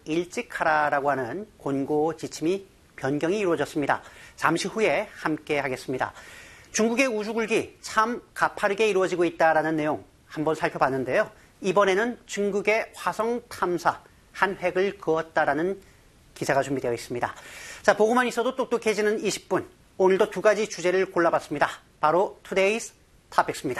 일찍 하라라고 하는 권고 지침이 변경이 이루어졌습니다. 잠시 후에 함께 하겠습니다. 중국의 우주굴기 참 가파르게 이루어지고 있다라는 내용 한번 살펴봤는데요. 이번에는 중국의 화성 탐사 한 획을 그었다라는 기사가 준비되어 있습니다. 자, 보고만 있어도 똑똑해지는 20분. 오늘도 두 가지 주제를 골라봤습니다. 바로 Today's Topics입니다.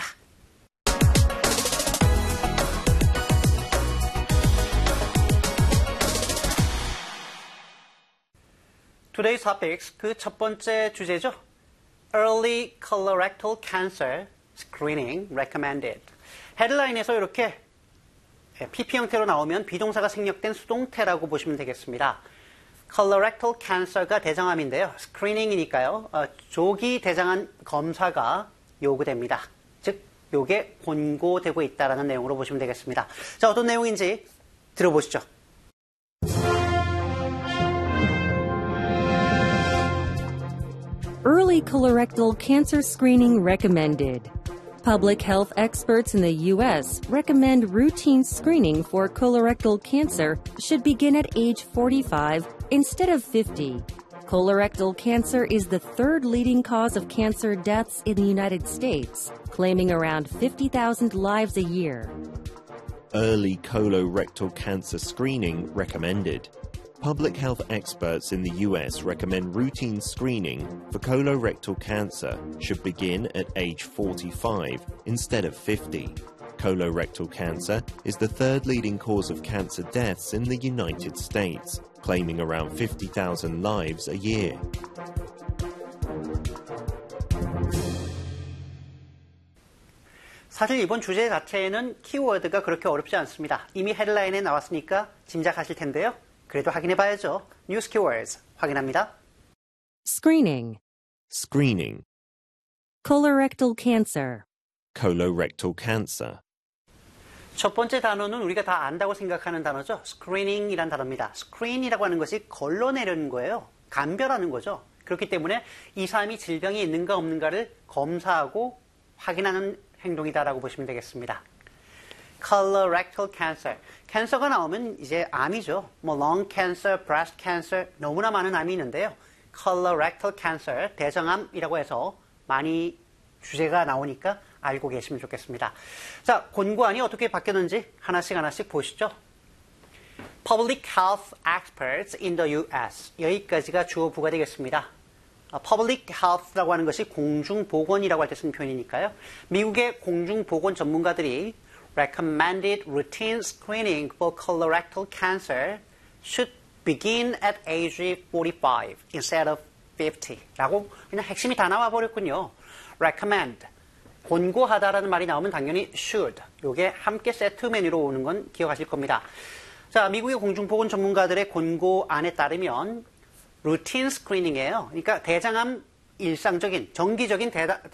Today's Topics 그 첫 번째 주제죠. Early Colorectal Cancer Screening Recommended. 헤드라인에서 이렇게 PP 형태로 나오면 비동사가 생략된 수동태라고 보시면 되겠습니다. Colorectal Cancer가 대장암인데요. 스크리닝이니까요. 조기 대장암 검사가 요구됩니다. 즉, 요게 권고되고 있다는 내용으로 보시면 되겠습니다. 자, 어떤 내용인지 들어보시죠. Early colorectal cancer screening recommended. Public health experts in the U.S. recommend routine screening for colorectal cancer should begin at age 45 instead of 50. Colorectal cancer is the third leading cause of cancer deaths in the United States, claiming around 50,000 lives a year. Early colorectal cancer screening recommended. Public health experts in the U.S. recommend routine screening for colorectal cancer should begin at age 45 instead of 50. Colorectal cancer is the third leading cause of cancer deaths in the United States, claiming around 50,000 lives a year. 사실 이번 주제 자체에는 키워드가 그렇게 어렵지 않습니다. 이미 헤드라인에 나왔으니까 짐작하실 텐데요. 그래도 확인해봐야죠. 뉴스 키워드스 확인합니다. Screening. Screening. Colorectal cancer. Colorectal cancer. 첫 번째 단어는 우리가 다 안다고 생각하는 단어죠. 스크리닝이란 단어입니다. 스크린이라고 하는 것이 걸러내려는 거예요. 감별하는 거죠. 그렇기 때문에 이 사람이 질병이 있는가 없는가를 검사하고 확인하는 행동이다라고 보시면 되겠습니다. Colorectal cancer. 캔서가 나오면 이제 암이죠. 뭐 lung cancer, breast cancer 너무나 많은 암이 있는데요. Colorectal cancer, 대장암이라고 해서 많이 주제가 나오니까 알고 계시면 좋겠습니다. 자, 권고안이 어떻게 바뀌었는지 하나씩 보시죠. Public health experts in the U.S. 여기까지가 주어 부가 되겠습니다. Public health라고 하는 것이 공중보건이라고 할 때 쓰는 표현이니까요. 미국의 공중보건 전문가들이 recommended routine screening for colorectal cancer should begin at age 45 instead of 50 라고 그냥 핵심이 다 나와버렸군요. recommend, 권고하다라는 말이 나오면 당연히 should, 요게 함께 세트 메뉴로 오는 건 기억하실 겁니다. 자, 미국의 공중보건 전문가들의 권고안에 따르면 routine screening이에요. 그러니까 대장암 일상적인, 정기적인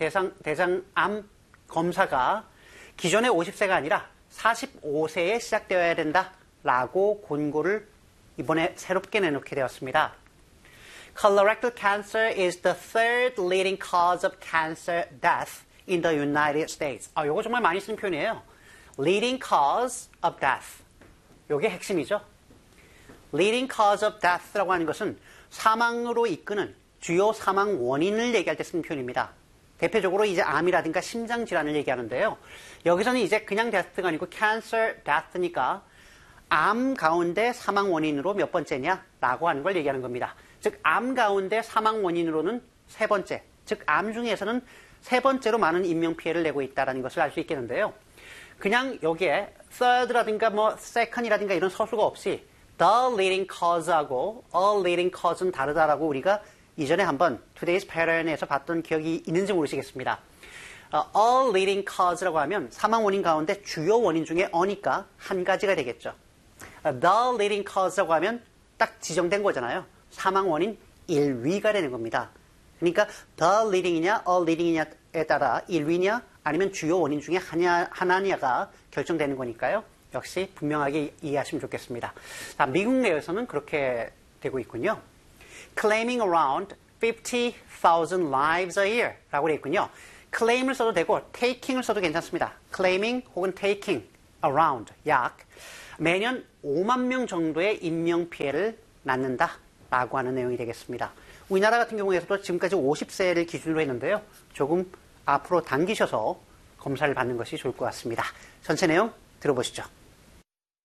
대장암 검사가 기존의 50세가 아니라 45세에 시작되어야 된다라고 권고를 이번에 새롭게 내놓게 되었습니다. Colorectal cancer is the third leading cause of cancer death in the United States. 요거 정말 많이 쓰는 표현이에요. Leading cause of death. 요게 핵심이죠. Leading cause of death라고 하는 것은 사망으로 이끄는 주요 사망 원인을 얘기할 때 쓰는 표현입니다. 대표적으로 이제 암이라든가 심장질환을 얘기하는데요. 여기서는 이제 그냥 death가 아니고 cancer death니까 암 가운데 사망 원인으로 몇 번째냐라고 하는 걸 얘기하는 겁니다. 즉, 암 가운데 사망 원인으로는 세 번째, 즉, 암 중에서는 세 번째로 많은 인명피해를 내고 있다는 것을 알 수 있겠는데요. 그냥 여기에 third라든가 뭐 second이라든가 이런 서술가 없이 the leading cause하고 a leading cause는 다르다라고 우리가 이전에 한번 Today's Pattern에서 봤던 기억이 있는지 모르시겠습니다. a leading cause라고 하면 사망 원인 가운데 주요 원인 중에 a니까 한 가지가 되겠죠. the leading cause라고 하면 딱 지정된 거잖아요. 사망 원인 1위가 되는 겁니다. 그러니까 the leading이냐 a leading이냐에 따라 1위냐 아니면 주요 원인 중에 하나냐가 결정되는 거니까요. 역시 분명하게 이해하시면 좋겠습니다. 자, 미국 내에서는 그렇게 되고 있군요. Claiming around 50,000 lives a year 라고 되어 있군요. claim을 써도 되고 taking을 써도 괜찮습니다. claiming 혹은 taking around 약 매년 5만 명 정도의 인명피해를 낳는다라고 하는 내용이 되겠습니다. 우리나라 같은 경우에서도 지금까지 50세를 기준으로 했는데요. 조금 앞으로 당기셔서 검사를 받는 것이 좋을 것 같습니다. 전체 내용 들어보시죠.